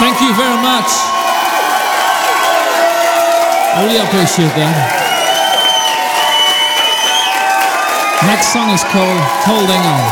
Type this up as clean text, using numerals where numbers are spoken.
Thank you very much. I really appreciate that. Next song is called Holding On.